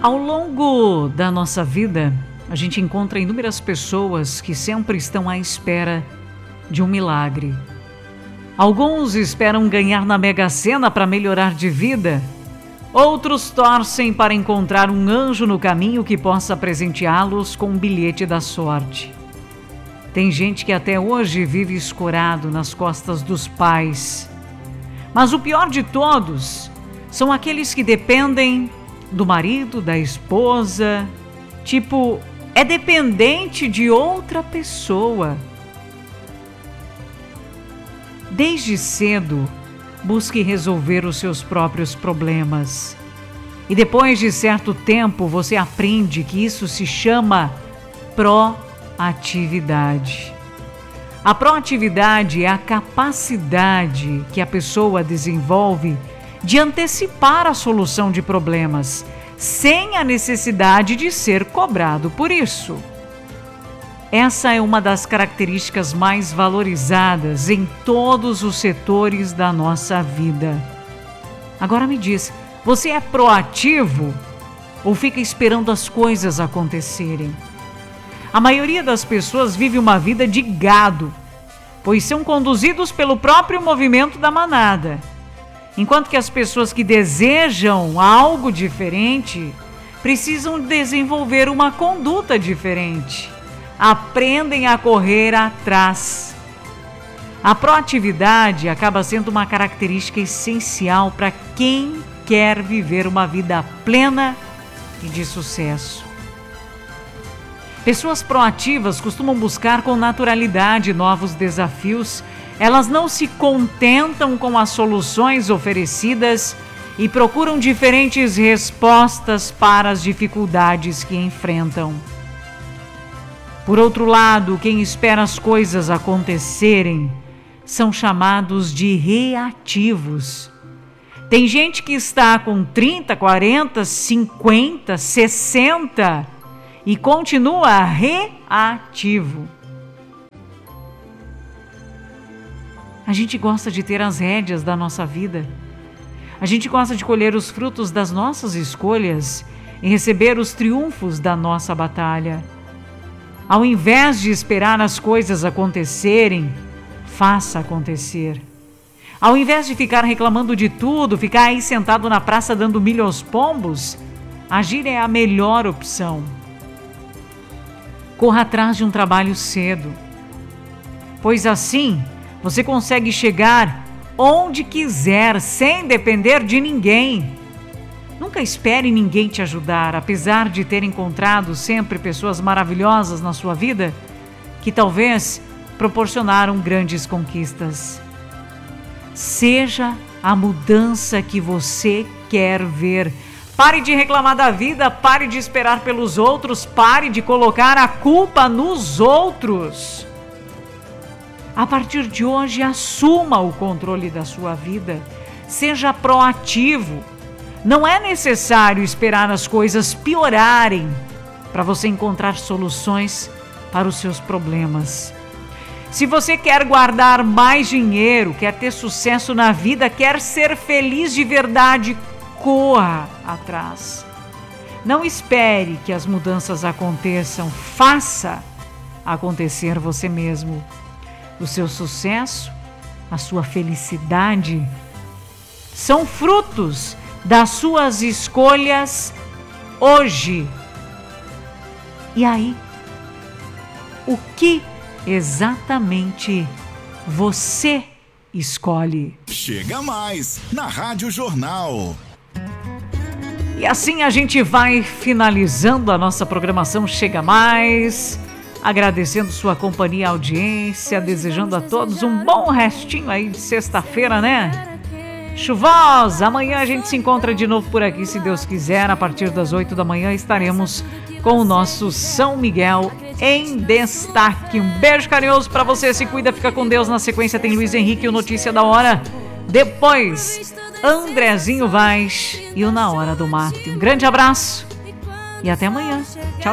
Ao longo da nossa vida, a gente encontra inúmeras pessoas que sempre estão à espera de um milagre. Alguns esperam ganhar na Mega Sena para melhorar de vida. Outros torcem para encontrar um anjo no caminho que possa presenteá-los com um bilhete da sorte. Tem gente que até hoje vive escorado nas costas dos pais. Mas o pior de todos são aqueles que dependem do marido, da esposa, tipo, é dependente de outra pessoa. Desde cedo, busque resolver os seus próprios problemas. E depois de certo tempo, você aprende que isso se chama proatividade. A proatividade é a capacidade que a pessoa desenvolve de antecipar a solução de problemas, sem a necessidade de ser cobrado por isso. Essa é uma das características mais valorizadas em todos os setores da nossa vida. Agora me diz, você é proativo ou fica esperando as coisas acontecerem? A maioria das pessoas vive uma vida de gado, pois são conduzidos pelo próprio movimento da manada. Enquanto que as pessoas que desejam algo diferente precisam desenvolver uma conduta diferente. Aprendem a correr atrás. A proatividade acaba sendo uma característica essencial para quem quer viver uma vida plena e de sucesso. Pessoas proativas costumam buscar com naturalidade novos desafios. Elas não se contentam com as soluções oferecidas e procuram diferentes respostas para as dificuldades que enfrentam. Por outro lado, quem espera as coisas acontecerem são chamados de reativos. Tem gente que está com 30, 40, 50, 60 e continua reativo. A gente gosta de ter as rédeas da nossa vida. A gente gosta de colher os frutos das nossas escolhas e receber os triunfos da nossa batalha. Ao invés de esperar as coisas acontecerem, faça acontecer. Ao invés de ficar reclamando de tudo, ficar aí sentado na praça dando milho aos pombos, agir é a melhor opção. Corra atrás de um trabalho cedo, pois assim você consegue chegar onde quiser, sem depender de ninguém. Nunca espere ninguém te ajudar, apesar de ter encontrado sempre pessoas maravilhosas na sua vida, que talvez proporcionaram grandes conquistas. Seja a mudança que você quer ver. Pare de reclamar da vida, pare de esperar pelos outros, pare de colocar a culpa nos outros. A partir de hoje, assuma o controle da sua vida. Seja proativo. Não é necessário esperar as coisas piorarem para você encontrar soluções para os seus problemas. Se você quer guardar mais dinheiro, quer ter sucesso na vida, quer ser feliz de verdade, corra atrás. Não espere que as mudanças aconteçam. Faça acontecer você mesmo. O seu sucesso, a sua felicidade, são frutos das suas escolhas hoje. E aí, o que exatamente você escolhe? Chega mais na Rádio Jornal. E assim a gente vai finalizando a nossa programação Chega Mais. Agradecendo sua companhia e audiência, desejando a todos um bom restinho aí de sexta-feira, né? Chuvosa! Amanhã a gente se encontra de novo por aqui, se Deus quiser. A partir das 8 da manhã estaremos com o nosso São Miguel em destaque. Um beijo carinhoso pra você, se cuida, fica com Deus. Na sequência tem Luiz Henrique e o Notícia da Hora. Depois, Andrezinho Vaz e o Na Hora do Mate. Um grande abraço e até amanhã. Tchau.